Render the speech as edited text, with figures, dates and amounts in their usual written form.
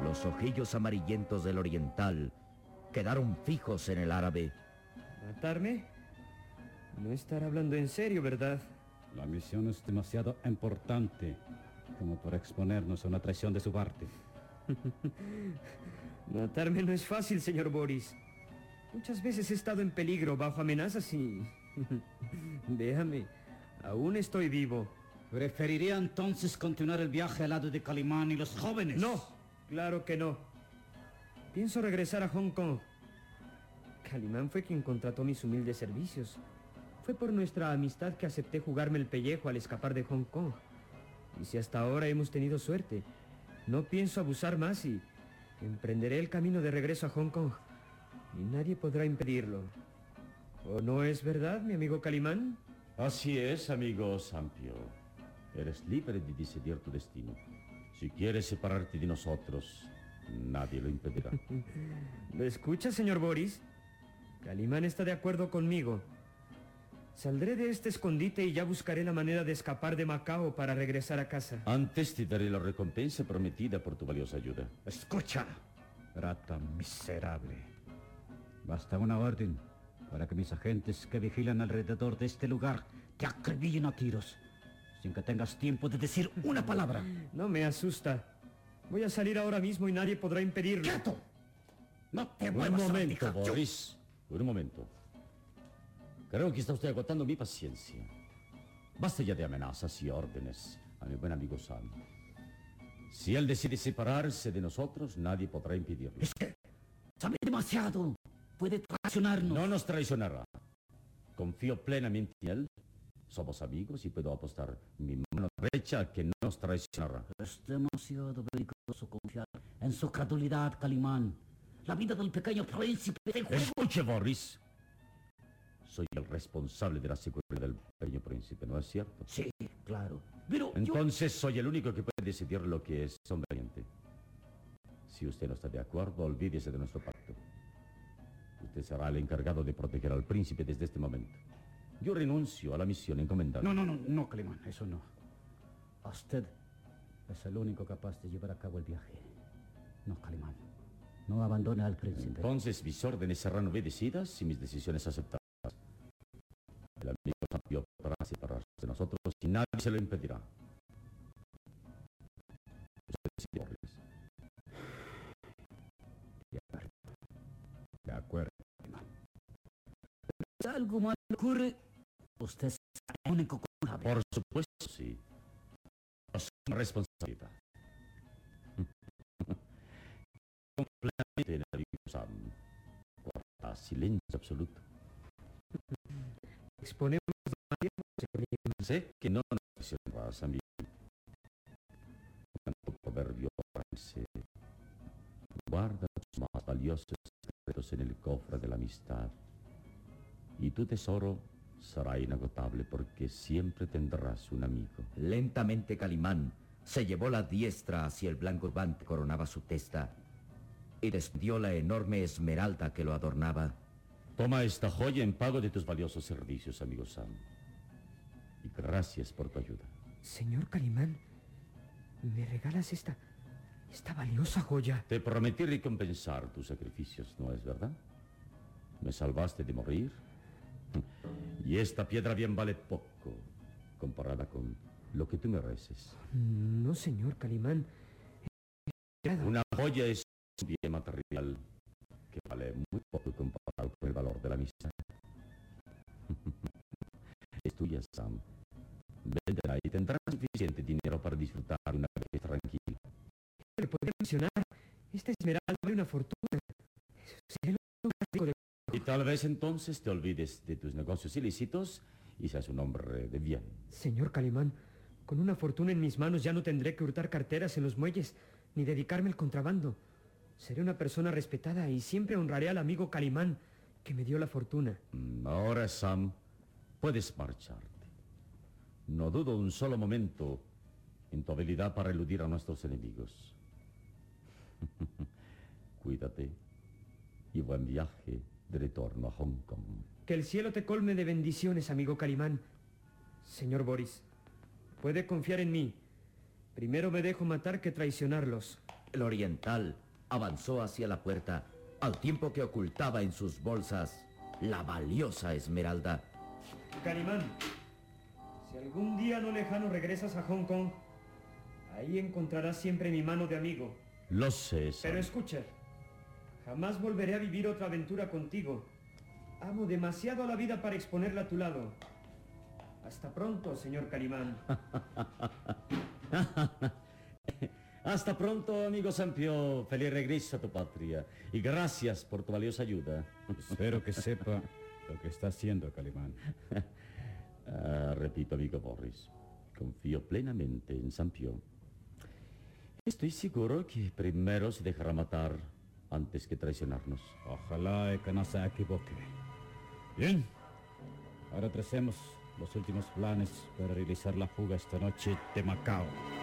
Los ojillos amarillentos del oriental quedaron fijos en el árabe. ¿Matarme? No estar hablando en serio, ¿verdad? La misión es demasiado importante como para exponernos a una traición de su parte. Matarme no es fácil, señor Boris. Muchas veces he estado en peligro bajo amenazas y... Déjame, aún estoy vivo. ¿Preferiría entonces continuar el viaje al lado de Calimán y los jóvenes? No, claro que no. Pienso regresar a Hong Kong. Calimán fue quien contrató mis humildes servicios. Fue por nuestra amistad que acepté jugarme el pellejo al escapar de Hong Kong. Y si hasta ahora hemos tenido suerte, no pienso abusar más y emprenderé el camino de regreso a Hong Kong. Y nadie podrá impedirlo. ¿O no es verdad, mi amigo Calimán? Así es, amigo Sampio. Eres libre de decidir tu destino. Si quieres separarte de nosotros, nadie lo impedirá. ¿Lo escucha, señor Boris? Calimán está de acuerdo conmigo. Saldré de este escondite y ya buscaré la manera de escapar de Macao para regresar a casa. Antes te daré la recompensa prometida por tu valiosa ayuda. Escucha, rata miserable. Basta una orden para que mis agentes que vigilan alrededor de este lugar te acribillen a tiros, sin que tengas tiempo de decir una palabra. No me asusta. Voy a salir ahora mismo y nadie podrá impedirlo. ¡Quieto! No te Un muevas. momento, Boris. Un momento. Creo que está usted agotando mi paciencia. Basta ya de amenazas y órdenes a mi buen amigo Sam. Si él decide separarse de nosotros, nadie podrá impedirlo. Es que sabe demasiado. Puede traicionarnos. No nos traicionará. Confío plenamente en él. Somos amigos y puedo apostar mi mano derecha a que no nos traicionará. Es demasiado peligroso confiar en su credulidad, Calimán. La vida del pequeño príncipe de juego. Escuche, Boris. Soy el responsable de la seguridad del pequeño príncipe, ¿no es cierto? Sí, claro. Pero entonces soy el único que puede decidir lo que es conveniente. Si usted no está de acuerdo, olvídese de nuestro pacto. Usted será el encargado de proteger al príncipe desde este momento. Yo renuncio a la misión encomendada. No, Calimán, eso no. Usted es el único capaz de llevar a cabo el viaje. No, Calimán. No abandone al príncipe. Entonces mis órdenes serán obedecidas y mis decisiones aceptadas. El amigo Sampio podrá separarse de nosotros y nadie se lo impedirá. Usted decide, Boris. De acuerdo, Calimán. Si algo mal ocurre, usted es el único culpable. Por supuesto, sí. Es una responsabilidad. Completamente en el amigo Sam. Guarda silencio absoluto. Exponemos demasiado, señor. Sé que no nos presionarás a mí. Cuando proverbio dice, guarda tus más valiosos secretos en el cofre de la amistad, y tu tesoro será inagotable porque siempre tendrás un amigo. Lentamente Calimán se llevó la diestra hacia el blanco turbante que coronaba su testa y desprendió la enorme esmeralda que lo adornaba. Toma esta joya en pago de tus valiosos servicios, amigo Sam. Y gracias por tu ayuda. Señor Calimán, ¿me regalas esta valiosa joya? Te prometí recompensar tus sacrificios, ¿no es verdad? Me salvaste de morir. Y esta piedra bien vale poco comparada con lo que tú mereces. No, señor Calimán. Una joya es un bien material que vale muy poco comparado con el valor de la amistad. Es tuya, Sam. Véndela y tendrás suficiente dinero para disfrutar de una vejez tranquila. Le podría mencionar, esta esmeralda vale una fortuna. Seré lo más rico de... Y tal vez entonces te olvides de tus negocios ilícitos y seas un hombre de bien. Señor Calimán, con una fortuna en mis manos ya no tendré que hurtar carteras en los muelles, ni dedicarme al contrabando. Seré una persona respetada y siempre honraré al amigo Calimán que me dio la fortuna. Ahora, Sam, puedes marcharte. No dudo un solo momento en tu habilidad para eludir a nuestros enemigos. Cuídate y buen viaje de retorno a Hong Kong. Que el cielo te colme de bendiciones, amigo Calimán. Señor Boris, puede confiar en mí. Primero me dejo matar que traicionarlos. El oriental avanzó hacia la puerta, al tiempo que ocultaba en sus bolsas la valiosa esmeralda. Calimán, si algún día no lejano regresas a Hong Kong, ahí encontrarás siempre mi mano de amigo. Lo sé, Sam. Pero escucha, jamás volveré a vivir otra aventura contigo. Amo demasiado a la vida para exponerla a tu lado. Hasta pronto, señor Calimán. Hasta pronto, amigo Sampio. Feliz regreso a tu patria. Y gracias por tu valiosa ayuda. Espero que sepa lo que está haciendo, Calimán. Repito, amigo Boris, confío plenamente en Sampio. Estoy seguro que primero se dejará matar antes que traicionarnos. Ojalá que no se equivoque. Bien, ahora tracemos los últimos planes para realizar la fuga esta noche de Macao.